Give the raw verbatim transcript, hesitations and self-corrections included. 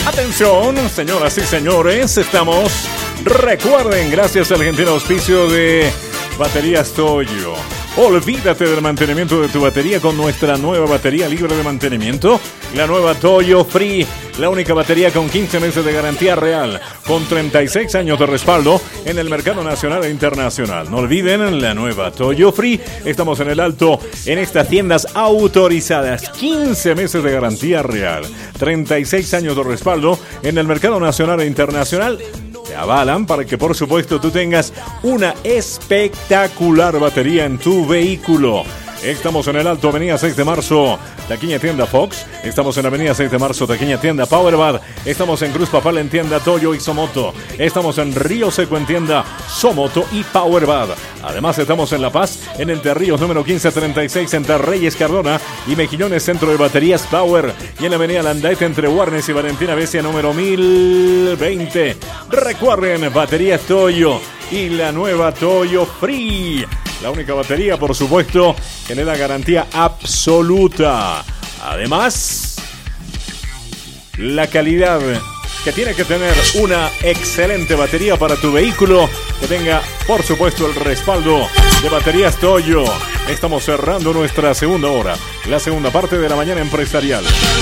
Atención, señoras y señores, estamos, recuerden, gracias al gentil auspicio de Baterías Toyo. Olvídate del mantenimiento de tu batería con nuestra nueva batería libre de mantenimiento, la nueva Toyo Free, la única batería con quince meses de garantía real, con treinta y seis años de respaldo en el mercado nacional e internacional. No olviden la nueva Toyo Free, estamos en el Alto, en estas tiendas autorizadas, quince meses de garantía real, treinta y seis años de respaldo en el mercado nacional e internacional. Te avalan para que, por supuesto, tú tengas una espectacular batería en tu vehículo. Estamos en el Alto, Avenida seis de marzo, taquilla tienda Fox. Estamos en Avenida seis de marzo, taquilla tienda Powerbad. Estamos en Cruz Papal en tienda Toyo y Somoto. Estamos en Río Seco en tienda Somoto y Powerbad. Además estamos en La Paz, en Entre Ríos número quince treinta y seis, entre Reyes Cardona y Mejillones, centro de baterías Power. Y en la Avenida Landaete entre Warnes y Valentina Becia número mil veinte. Recuerden, baterías Toyo y la nueva Toyo Free. La única batería, por supuesto, que le da garantía absoluta. Además, la calidad que tiene que tener una excelente batería para tu vehículo, que tenga, por supuesto, el respaldo de Baterías Toyo. Estamos cerrando nuestra segunda hora, la segunda parte de la mañana empresarial.